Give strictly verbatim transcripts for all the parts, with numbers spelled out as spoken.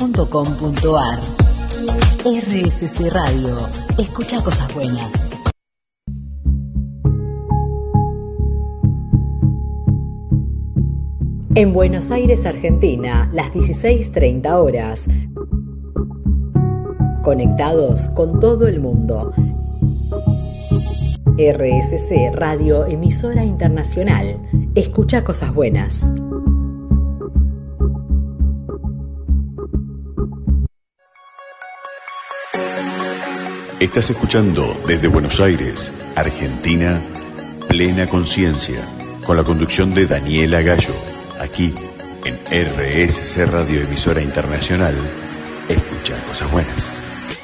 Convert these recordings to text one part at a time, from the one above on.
punto com punto ar. R S C Radio. Escucha cosas buenas. En Buenos Aires, Argentina, las dieciséis treinta horas. Conectados con todo el mundo. R S C Radio, emisora internacional. Escucha cosas buenas. Estás escuchando desde Buenos Aires, Argentina, Plena Conciencia, con la conducción de Daniela Gallo, aquí en R S C Radio, emisora internacional. Escucha cosas buenas.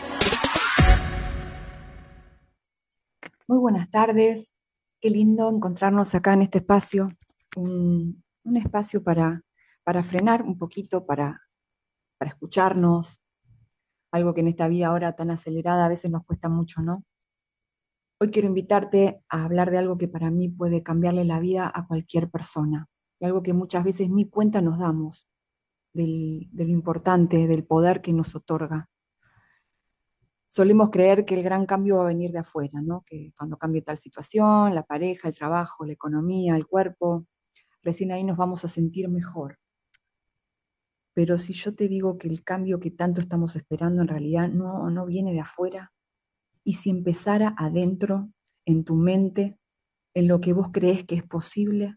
Muy buenas tardes, qué lindo encontrarnos acá en este espacio, un, un espacio para, para frenar un poquito, para, para escucharnos, algo que en esta vida ahora tan acelerada a veces nos cuesta mucho, ¿no? Hoy quiero invitarte a hablar de algo que para mí puede cambiarle la vida a cualquier persona, y algo que muchas veces ni cuenta nos damos del, de lo importante, del poder que nos otorga. Solemos creer que el gran cambio va a venir de afuera, ¿no? Que cuando cambie tal situación, la pareja, el trabajo, la economía, el cuerpo, recién ahí nos vamos a sentir mejor. Pero si yo te digo que el cambio que tanto estamos esperando en realidad no, no viene de afuera, y si empezara adentro, en tu mente, en lo que vos crees que es posible.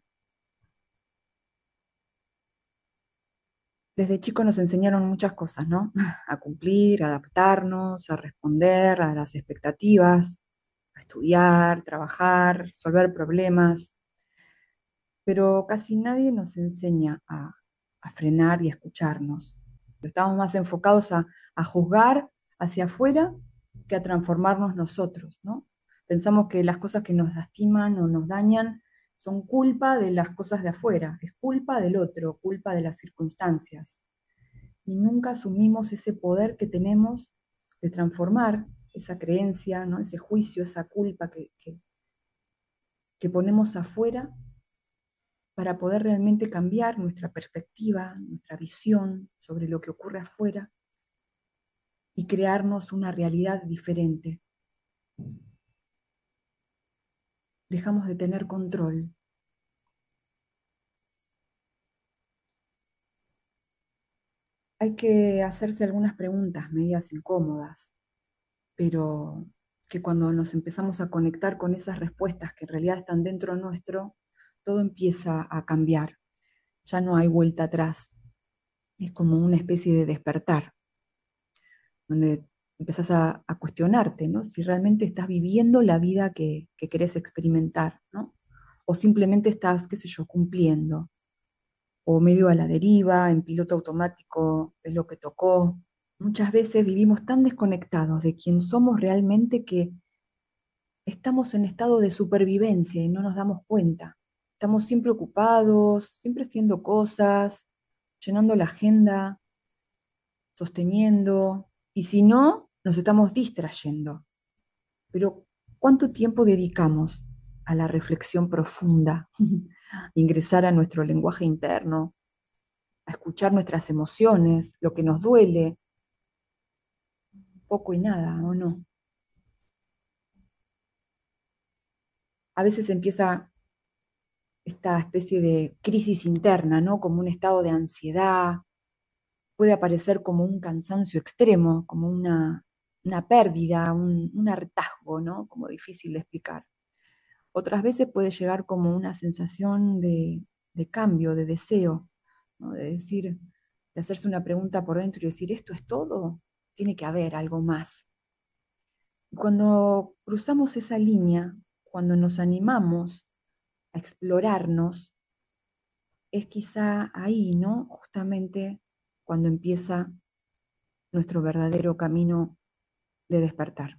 Desde chicos nos enseñaron muchas cosas, ¿no? A cumplir, a adaptarnos, a responder a las expectativas, a estudiar, trabajar, resolver problemas, pero casi nadie nos enseña a, a frenar y a escucharnos. Estamos más enfocados a, a juzgar hacia afuera que a transformarnos nosotros, ¿no? Pensamos que las cosas que nos lastiman o nos dañan son culpa de las cosas de afuera, es culpa del otro, culpa de las circunstancias. Y nunca asumimos ese poder que tenemos de transformar esa creencia, ¿no? Ese juicio, esa culpa que, que, que ponemos afuera para poder realmente cambiar nuestra perspectiva, nuestra visión sobre lo que ocurre afuera y crearnos una realidad diferente. Dejamos de tener control. Hay que hacerse algunas preguntas medias incómodas, pero que cuando nos empezamos a conectar con esas respuestas que en realidad están dentro nuestro, todo empieza a cambiar. Ya no hay vuelta atrás. Es como una especie de despertar, donde empezás a, a cuestionarte, ¿no? Si realmente estás viviendo la vida que, que querés experimentar, ¿no? O simplemente estás, qué sé yo, cumpliendo, o medio a la deriva, en piloto automático, es lo que tocó. Muchas veces vivimos tan desconectados de quién somos realmente que estamos en estado de supervivencia y no nos damos cuenta. Estamos siempre ocupados, siempre haciendo cosas, llenando la agenda, sosteniendo, y si no, nos estamos distrayendo. Pero, ¿cuánto tiempo dedicamos a la reflexión profunda, ingresar a nuestro lenguaje interno, a escuchar nuestras emociones, lo que nos duele? Poco y nada, ¿o no? A veces empieza esta especie de crisis interna, ¿no? Como un estado de ansiedad, puede aparecer como un cansancio extremo, como una, una pérdida, un, un hartazgo, ¿no? Como difícil de explicar. Otras veces puede llegar como una sensación de, de cambio, de deseo, ¿no? De decir, de hacerse una pregunta por dentro y decir, ¿esto es todo? Tiene que haber algo más. Y cuando cruzamos esa línea, cuando nos animamos a explorarnos, es quizá ahí, ¿no? Justamente cuando empieza nuestro verdadero camino de despertar.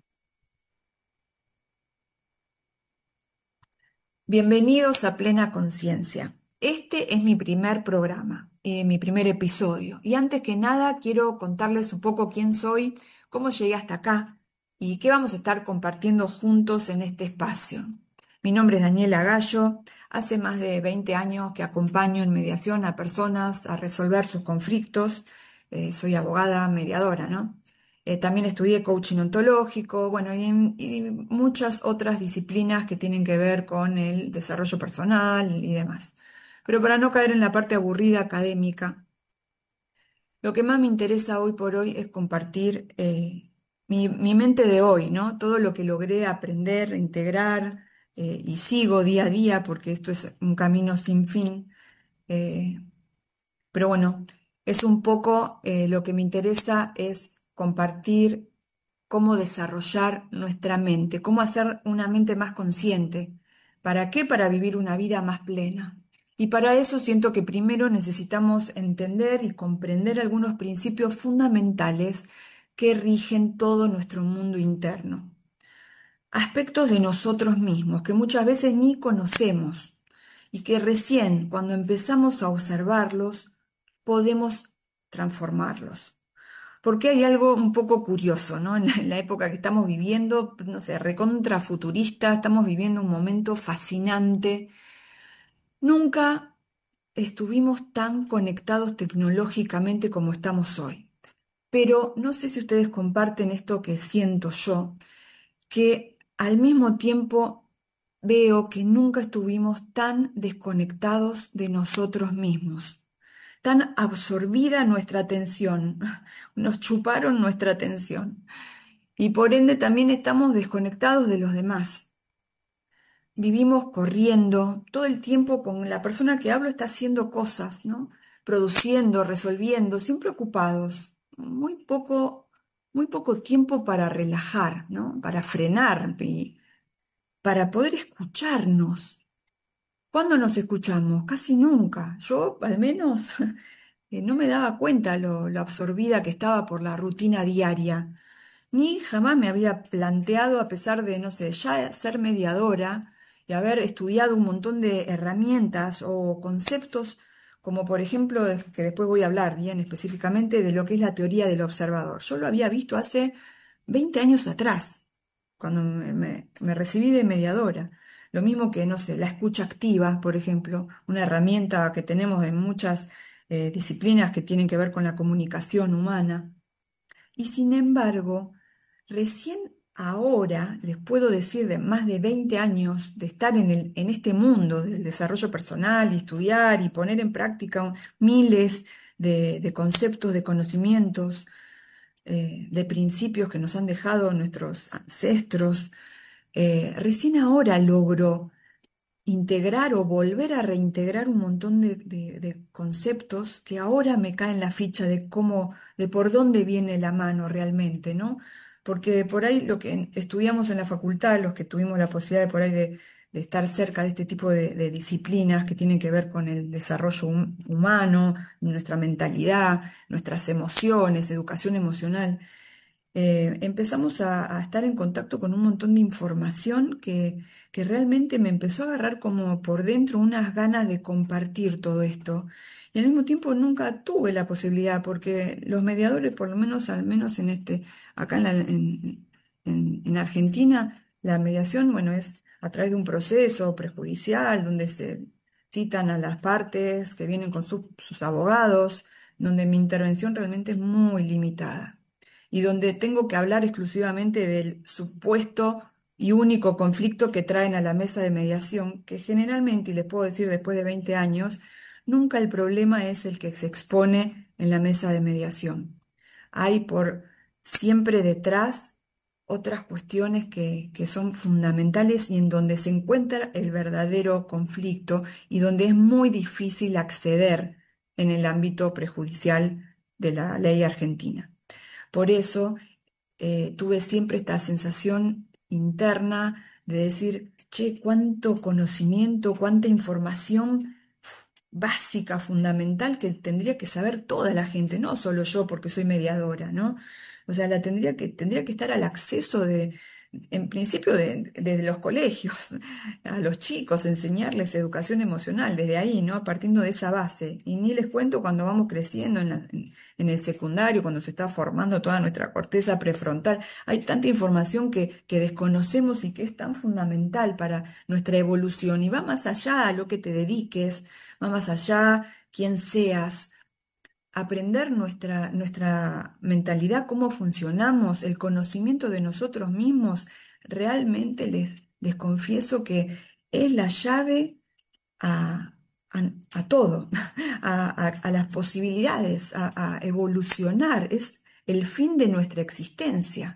Bienvenidos a Plena Conciencia. Este es mi primer programa, eh, mi primer episodio. Y antes que nada quiero contarles un poco quién soy, cómo llegué hasta acá y qué vamos a estar compartiendo juntos en este espacio. Mi nombre es Daniela Gallo. Hace más de veinte años que acompaño en mediación a personas a resolver sus conflictos. eh, soy abogada mediadora, ¿no? Eh, también estudié coaching ontológico, bueno, y, y muchas otras disciplinas que tienen que ver con el desarrollo personal y demás. Pero para no caer en la parte aburrida académica, lo que más me interesa hoy por hoy es compartir eh, mi, mi mente de hoy, ¿no? Todo lo que logré aprender, integrar eh, y sigo día a día, porque esto es un camino sin fin. eh, pero bueno, es un poco eh, lo que me interesa es compartir cómo desarrollar nuestra mente, cómo hacer una mente más consciente. ¿Para qué? Para vivir una vida más plena. Y para eso siento que primero necesitamos entender y comprender algunos principios fundamentales que rigen todo nuestro mundo interno. Aspectos de nosotros mismos que muchas veces ni conocemos y que recién cuando empezamos a observarlos podemos transformarlos. Porque hay algo un poco curioso, ¿no? En la, en la época que estamos viviendo, no sé, recontra futurista, estamos viviendo un momento fascinante. Nunca estuvimos tan conectados tecnológicamente como estamos hoy. Pero no sé si ustedes comparten esto que siento yo, que al mismo tiempo veo que nunca estuvimos tan desconectados de nosotros mismos, tan absorbida nuestra atención, nos chuparon nuestra atención y por ende también estamos desconectados de los demás. Vivimos corriendo todo el tiempo con la persona que hablo está haciendo cosas, ¿no? Produciendo, resolviendo, siempre ocupados. Muy poco, muy poco tiempo para relajar, ¿no? Para frenar y para poder escucharnos. ¿Cuándo nos escuchamos? Casi nunca. Yo, al menos, eh, no me daba cuenta lo, lo absorbida que estaba por la rutina diaria. Ni jamás me había planteado, a pesar de, no sé, ya ser mediadora y haber estudiado un montón de herramientas o conceptos, como por ejemplo, de- que después voy a hablar bien específicamente de lo que es la teoría del observador. Yo lo había visto hace veinte años atrás, cuando me, me- me recibí de mediadora. Lo mismo que, no sé, la escucha activa, por ejemplo, una herramienta que tenemos en muchas eh, disciplinas que tienen que ver con la comunicación humana. Y sin embargo, recién ahora les puedo decir de más de veinte años de estar en el, en este mundo del desarrollo personal y estudiar y poner en práctica un- miles de, de conceptos, de conocimientos, eh, de principios que nos han dejado nuestros ancestros. Eh, recién ahora logro integrar o volver a reintegrar un montón de, de- de conceptos que ahora me caen la ficha de cómo, de por dónde viene la mano realmente, ¿no? Porque por ahí lo que estudiamos en la facultad, los que tuvimos la posibilidad de por ahí de, de estar cerca de este tipo de, de disciplinas que tienen que ver con el desarrollo hum- humano, nuestra mentalidad, nuestras emociones, educación emocional, eh, empezamos a, a estar en contacto con un montón de información que, que realmente me empezó a agarrar como por dentro unas ganas de compartir todo esto. Y al mismo tiempo nunca tuve la posibilidad, porque los mediadores, por lo menos, al menos en este, acá en, la- en, en- en Argentina, la mediación, bueno, es a través de un proceso prejudicial donde se citan a las partes que vienen con sus sus abogados, donde mi intervención realmente es muy limitada y donde tengo que hablar exclusivamente del supuesto y único conflicto que traen a la mesa de mediación, que generalmente, y les puedo decir después de veinte años, nunca el problema es el que se expone en la mesa de mediación. Hay por siempre detrás otras cuestiones que, que son fundamentales y en donde se encuentra el verdadero conflicto y donde es muy difícil acceder en el ámbito prejudicial de la ley argentina. Por eso eh, tuve siempre esta sensación interna de decir, che, cuánto conocimiento, cuánta información básica, fundamental que tendría que saber toda la gente, no solo yo porque soy mediadora, ¿no? O sea, la tendría que, tendría que estar al acceso de, en principio, de, de los colegios, a los chicos, enseñarles educación emocional desde ahí, ¿no? Partiendo de esa base. Y ni les cuento cuando vamos creciendo en la- en- en el secundario, cuando se está formando toda nuestra corteza prefrontal. Hay tanta información que, que desconocemos y que es tan fundamental para nuestra evolución y va más allá a lo que te dediques, va más allá quién seas. aprender nuestra, nuestra mentalidad, cómo funcionamos, el conocimiento de nosotros mismos, realmente les, les confieso que es la llave a, a- a todo, a, a- a las posibilidades, a, a evolucionar, es el fin de nuestra existencia.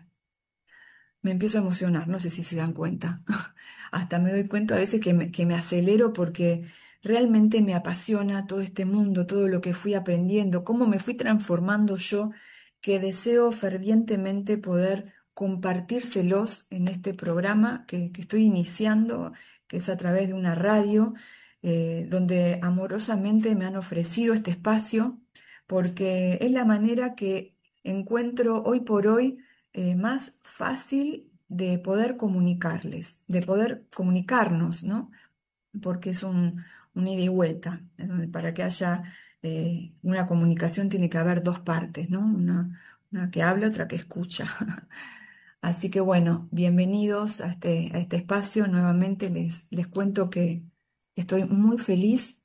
Me empiezo a emocionar, no sé si se dan cuenta. Hasta me doy cuenta a veces que me, que me acelero porque realmente me apasiona todo este mundo, todo lo que fui aprendiendo, cómo me fui transformando yo, que deseo fervientemente poder compartírselos en este programa que, que estoy iniciando, que es a través de una radio, eh, donde amorosamente me han ofrecido este espacio, porque es la manera que encuentro hoy por hoy eh, más fácil de poder comunicarles, de poder comunicarnos, ¿no? Porque es un, un ida y vuelta. eh, Para que haya eh, una comunicación tiene que haber dos partes, ¿no? Una, una que habla, otra que escucha. Así que bueno, bienvenidos a este, a este espacio. Nuevamente les, les cuento que estoy muy feliz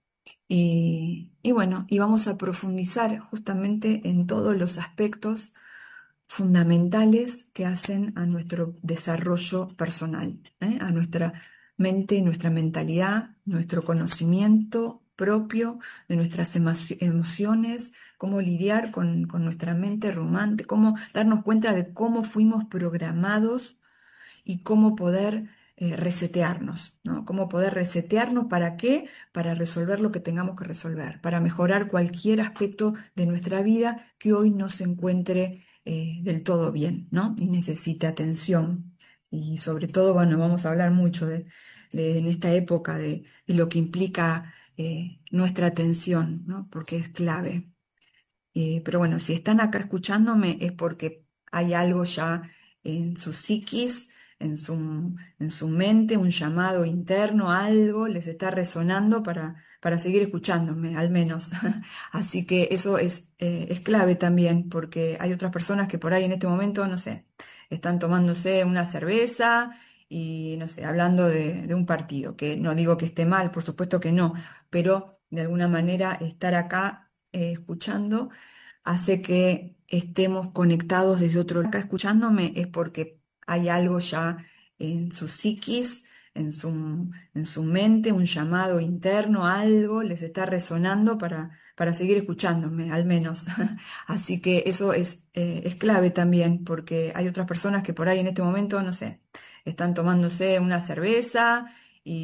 y, y bueno, y vamos a profundizar justamente en todos los aspectos fundamentales que hacen a nuestro desarrollo personal, ¿eh? A nuestra mente, nuestra mentalidad, nuestro conocimiento propio de nuestras emo- emociones, cómo lidiar con, con nuestra mente rumante, cómo darnos cuenta de cómo fuimos programados y cómo poder eh, resetearnos, ¿no? Cómo poder resetearnos, ¿para qué? Para resolver lo que tengamos que resolver, para mejorar cualquier aspecto de nuestra vida que hoy no se encuentre eh, del todo bien, ¿no? Y necesite atención. Y sobre todo, bueno, vamos a hablar mucho de, de- en esta época de, de lo que implica eh, nuestra atención, ¿no? Porque es clave. Eh, pero bueno, si están acá escuchándome es porque hay algo ya en su psiquis, en su, en su mente, un llamado interno, algo les está resonando para, para seguir escuchándome, al menos. Así que eso es, eh, es clave también, porque hay otras personas que por ahí en este momento, no sé, están tomándose una cerveza y, no sé, hablando de, de un partido, que no digo que esté mal, por supuesto que no, pero de alguna manera estar acá eh, escuchando hace que estemos conectados desde otro lado. Acá escuchándome es porque hay algo ya en su psiquis, en su, en su mente, un llamado interno, algo les está resonando para, para seguir escuchándome, al menos. Así que eso es, eh, es clave también, porque hay otras personas que por ahí en este momento, no sé, están tomándose una cerveza